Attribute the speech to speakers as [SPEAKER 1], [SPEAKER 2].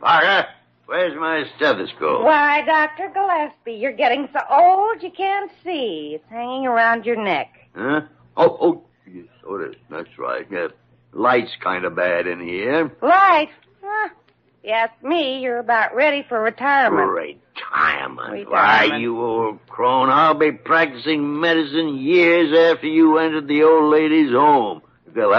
[SPEAKER 1] Parker, where's my stethoscope?
[SPEAKER 2] Why, Dr. Gillespie, you're getting so old you can't see. It's hanging around your neck.
[SPEAKER 1] Huh? Oh, yes, it is. That's right. Yeah, light's kind of bad in here.
[SPEAKER 2] Light? Huh. If you ask me, you're about ready for retirement.
[SPEAKER 1] Retirement? Why, you old crone, I'll be practicing medicine years after you entered the old lady's home. They'll